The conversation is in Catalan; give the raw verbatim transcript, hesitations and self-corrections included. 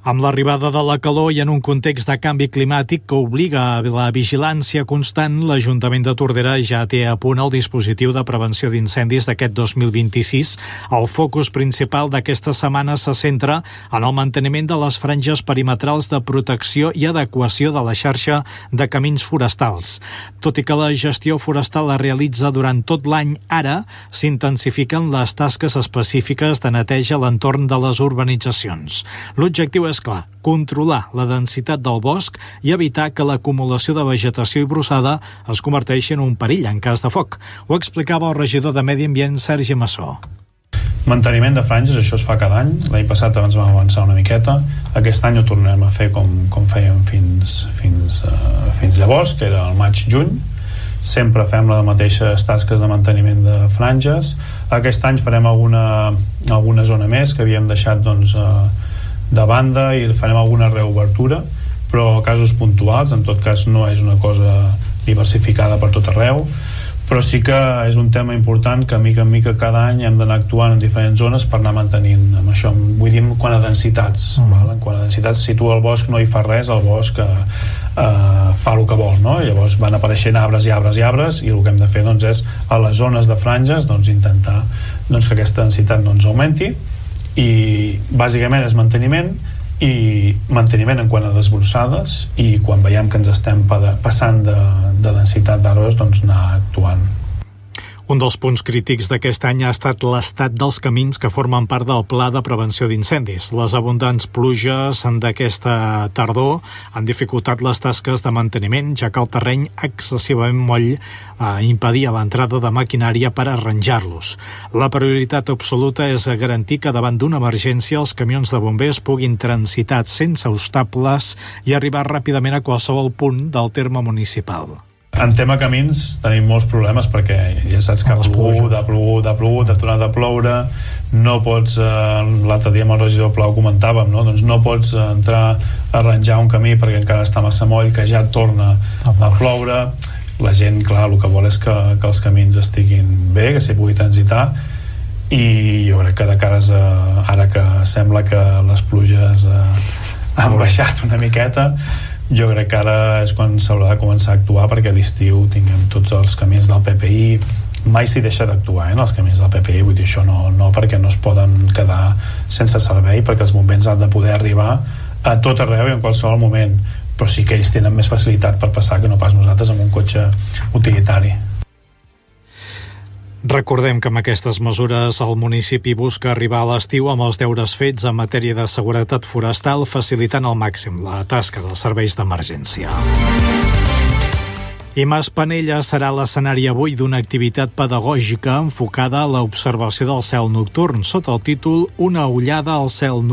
Amb l'arribada de la calor i en un context de canvi climàtic que obliga a la vigilància constant, l'Ajuntament de Tordera ja té a punt el dispositiu de prevenció d'incendis d'aquest dos mil vint-i-sis. El focus principal d'aquesta setmana se centra en el manteniment de les franges perimetrals de protecció i adequació de la xarxa de camins forestals. Tot i que la gestió forestal es realitza durant tot l'any, ara s'intensifiquen les tasques específiques de neteja a l'entorn de les urbanitzacions. L'objectiu és clar, controlar la densitat del bosc i evitar que l'acumulació de vegetació i brossada es converteixi en un perill en cas de foc. Ho explicava el regidor de Medi Ambient, Sergi Massó. Manteniment de franges, això es fa cada any. L'any passat abans vam avançar una miqueta. Aquest any ho tornarem a fer com, com fèiem fins, fins, uh, fins llavors, que era el maig-juny. Sempre fem les mateixes tasques de manteniment de franges. Aquest any farem alguna, alguna zona més que havíem deixat doncs, uh, de banda i farem alguna reobertura, però casos puntuals. En tot cas no és una cosa diversificada per tot arreu, però sí que és un tema important que mica en mica cada any hem d'anar actuant en diferents zones per anar mantenint amb això. Vull dir, quan a densitats mm. val? Quan a densitats, si tu al bosc no hi fa res, el bosc eh, eh, fa el que vol, no? I llavors van apareixent arbres i arbres i arbres i el que hem de fer doncs, és a les zones de franges doncs, intentar doncs, que aquesta densitat no ens augmenti, i bàsicament és manteniment i manteniment en quant a desbrossades, i quan veiem que ens estem passant de, de densitat d'arbres doncs anar actuant. Un dels punts crítics d'aquest any ha estat l'estat dels camins que formen part del Pla de Prevenció d'Incendis. Les abundants pluges d'aquesta tardor han dificultat les tasques de manteniment, ja que el terreny excessivament moll eh, impedia l'entrada de maquinària per arranjar-los. La prioritat absoluta és garantir que davant d'una emergència els camions de bombers puguin transitar sense obstacles i arribar ràpidament a qualsevol punt del terme municipal. En tema camins tenim molts problemes perquè ja saps que ha plogut, ha plogut, ha plogut, ha tornat a ploure, no pots, eh, l'altre dia amb el regidor Plau comentàvem, no? Doncs no pots entrar a arranjar un camí perquè encara està massa moll, que ja torna a ploure. La gent, clar, el que vol és que, que els camins estiguin bé, que s'hi pugui transitar, i jo crec que de cares a, ara que sembla que les pluges eh, han baixat una miqueta, jo crec que ara és quan s'haurà de començar a actuar perquè a l'estiu tinguem tots els camins del P P I. Mai s'hi deixa d'actuar eh, en els camins del P P I, vull dir, això no, no perquè no es poden quedar sense servei, perquè els bombers han de poder arribar a tot arreu i en qualsevol moment, però sí que ells tenen més facilitat per passar que no pas nosaltres amb un cotxe utilitari. Recordem que amb aquestes mesures el municipi busca arribar a l'estiu amb els deures fets en matèria de seguretat forestal, facilitant al màxim la tasca dels serveis d'emergència. I Mas Panella serà l'escenari avui d'una activitat pedagògica enfocada a l'observació del cel nocturn, sota el títol Una ullada al cel nocturn.